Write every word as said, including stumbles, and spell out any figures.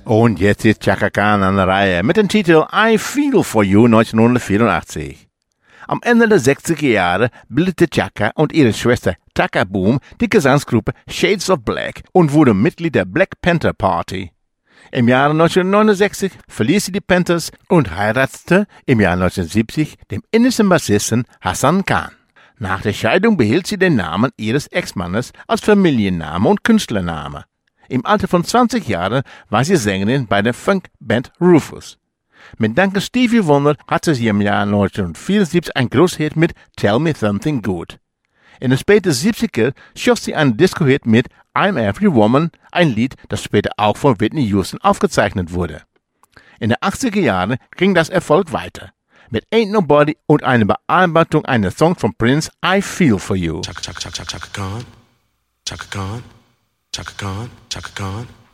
Und jetzt ist Chaka Khan an der Reihe mit dem Titel I Feel For You neunzehnhundertvierundachtzig. Am Ende der sechziger Jahre bildete Chaka und ihre Schwester Taka Boom die Gesangsgruppe Shades of Black und wurde Mitglied der Black Panther Party. Im Jahre neunzehnhundertneunundsechzig verließ sie die Panthers und heiratete im Jahr neunzehnhundertsiebzig den indischen Bassisten Hassan Khan. Nach der Scheidung behielt sie den Namen ihres Ex-Mannes als Familienname und Künstlername. Im Alter von zwanzig Jahren war sie Sängerin bei der Funkband Rufus. Mit Dank Stevie Wonder hatte sie im Jahr neunzehnhundertvierundsiebzig ein Großhit mit Tell Me Something Good. In den späten siebziger schoss sie einen Disco-Hit mit I'm Every Woman, ein Lied, das später auch von Whitney Houston aufgezeichnet wurde. In den achtziger Jahren ging das Erfolg weiter. Mit Ain't Nobody und einer Bearbeitung eines Songs von Prince, I Feel For You. Chaka, Chaka, Chaka, Chaka Khan, Chaka Khan, Chaka Khan, Chaka Khan.